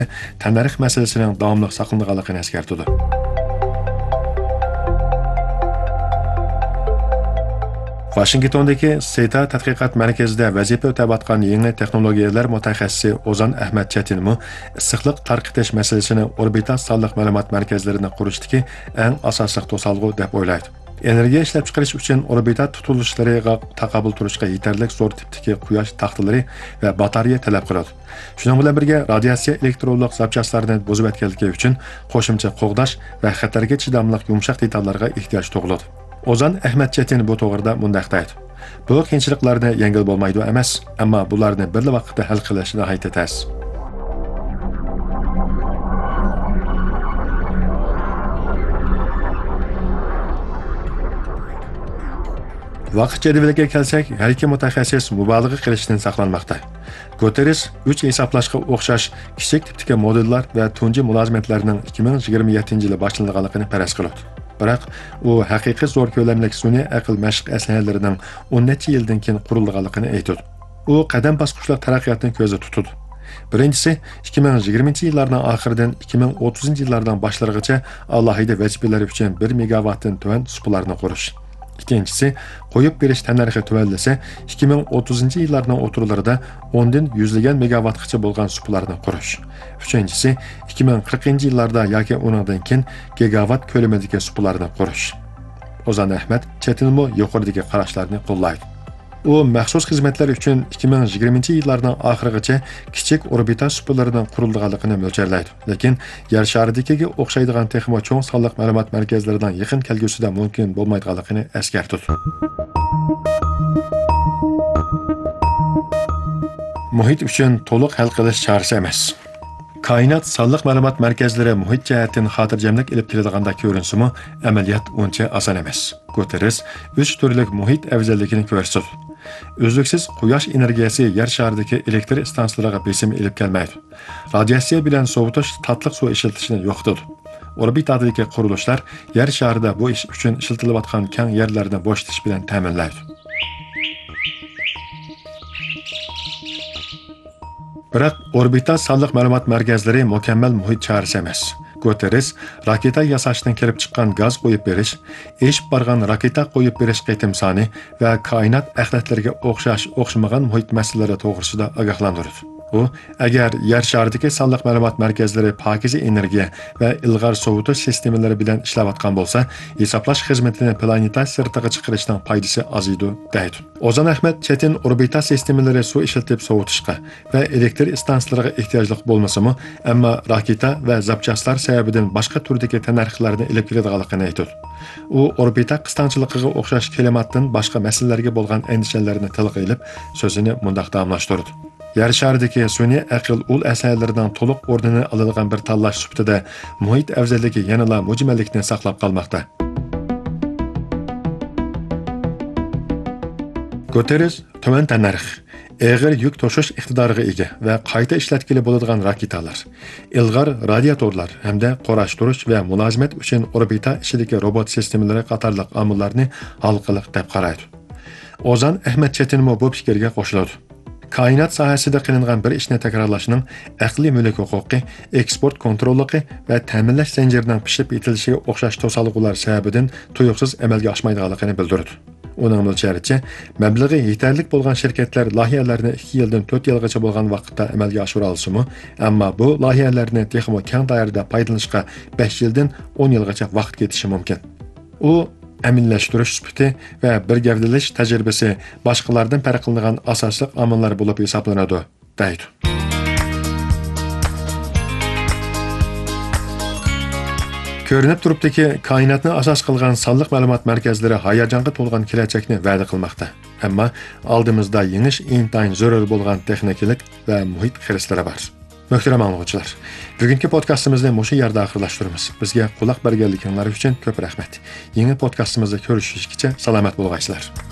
tannarx masalasining davomli saqlanganligini eskartdi. Washingtondagi SETA tadqiqot markazida vazifa o'tayotgan yangi texnologiyalar mutaxassisi Ozan Ahmad Chatinmi issiqlik tarqitish masalasini orbital sonliq ma'lumot markazlarini qurishdagi eng asosiy to'salg'u deb o'ylaydi. Energiya ishlab chiqarish uchun orbital tutilishlariga taqobil turishga yetarli zo'r tipdagi quyosh taxtalari va batareya talab qiladi. Shuning bilan birga radiatsiya elektronlik zapchastlarni buzib o'tganligi uchun qo'shimcha qo'g'dash va xatarga chidamli yumshoq detallarga ehtiyoj tug'iladi. Ozan Ahmad Chatin bu to'g'rida mundaq deydi. Bu qiyinchiliklarni yengil bo'lmaydi emas, ammo bularni bir vaqtda hal qilish nihoyatda tez. Vaqt jadvaliga kelsak, har ikki mutaxassis mubolag'a qilishdan saqlanmoqda. Guterres 3 hisoblashga o'xshash kichik tipdagi modellar va tunji mulozimatlarning 2027-yili boshlanganligini faraz qiladi. Biroq u haqiqiy zo'r ko'lamlik sun'iy aql mashq aslahalarining 10 necha yildan keyin qurilganligini aytadi. U qadam bosqichli taraqqiyotni ko'zda tutadi. Birinchisi 2020-yillarning oxiridan 2030-yillardan boshlarigacha alohida vazifalar uchun 1 megawattdan tuvan suplarni qurish. İkincisi, qo'yib berish tannarxi tuvanlasa 2030-yillarning o'tirlarida 10 dan 100 megawattgacha bo'lgan suplarni qurish. Uchinchisi, 2040-yillarda yoki undan keyin gigawatt ko'lamidagi suplarni qurish. Ozan Ahmad Chatinmi yuqoridagi qarashlarni qo'llaydi. U maxsus xizmatlar uchun 2020-yillarning oxirigacha kichik orbital suplardan qurilganligini mo'ljallaydi. Lekin yer sharidagiga o'xshaydigan texmo cho'ng sonliq ma'lumot markazlaridan yaqin kelgusida mumkin bo'lmaydiganligini eskartdi. Muhit uchun to'liq hal qilish chorasi emas. Koinot sonliq ma'lumot markazlari muhit jihatdan xotirjamlik ilib keladiganday ko'rinsimi, amaliyot uncha oson emas. Guterres 3 turlik muhit afzalligini ko'rsatdi. Uzluksiz quyosh energiyasi yer sharidagi elektr stansiyalarga besim ilib kelmaydi. Radiatsiya bilan sovutish tatliq suv ishlatishni yo'qotadi. Orbitadagi qurilishlar yer sharida bu ish uchun ishlatilayotgan keng yerlarni bo'shatish bilan ta'minlaydi. Biroq orbital sonliq ma'lumot markazlari mukammal muhit chorasi emas. Guterres raketa yasashdan kelib chiqqan gaz qo'yib berish, eshib borgan raketa qo'yib berish qitim soni va koinot axlatlariga o'xshamagan muhit masalalari to'g'risida ogohlantirdi. U agar yer sharidagi sonliq ma'lumot markazlari pokiza energiya va ilg'or sovutish sistemalari bilan ishlayotgan bo'lsa, hisoblash xizmatini planeta sirtiga chiqarishning foydasi aziydi deydi. Ozan Ahmad Chatin orbital sistemalari suv ishlatib sovutishga va elektr stansiyalarga ehtiyojli bo'lmasa-mu, ammo raketa va zapchastlar sababidan boshqa turdagi tannarxlarni ilib keladiganligini aytadi. U orbital qisqanchiligiga o'xshash klimatdan boshqa masalalarga bo'lgan andishalarini tilga ilib, so'zini mundaq davomlashtirdi. Yer sharidagi sun'iy aql ul asalaridan to'liq o'rnini oladigan bir tanlash suhbatida muhit afzalligi yanada mujmallikni saqlab qolmoqda. Guterres tuman tannarx, eg'ir yuk toshish iqtidoriga ega va qayta ishlatkili bo'ladigan raketalar, ilg'or radiatorlar hamda qorashtirish va mulozimat uchun orbita ishidagi robot sistemalari qatorliq omillarni hal qiliq deb qaraydi. Ozan Ahmad Chatinmi bu fikrga qo'shiladi. Koinot sohasida qilingan bir ishni takrorlashning aqliy mulk huquqi, eksport kontrolligi va ta'minlash zanjirining pishib yetilishiga o'xshash to'salg'ular sababidan tuyuqsiz amalga oshmaydiganligini bildirdi. Uning mo'ljalaricha, mablag'i yetarli bo'lgan shirkatlar loyihalarni 2 yildan 4 yilgacha bo'lgan vaqtda amalga oshira olsa-mu, ammo bu loyihalarni texmo keng doirada foydalanishga 5 yildan 10 yilgacha vaqt ketishi mumkin. U aminlashtirish sifati va birgavdilish tajribasi boshqalardan farq qiladigan asosiy omillar bo'lib hisoblanadi, deydi. Ko'rinib turibdiki, koinotni asos qilgan sonliq ma'lumot markazlari hayajonga to'lgan kelajakni va'da qilmoqda. Ammo oldimizda yenish intayin zarur bo'lgan texnikalik va muhit xirislari bor. Muhtaram anglag'uvchilar, bugungi podkastimizni mushu yerda oxirlashtiramiz. Bizga quloq berganligingiz uchun ko'p rahmat. Yangi podkastimizda ko'rishishgacha salomat bo'lgaysizlar.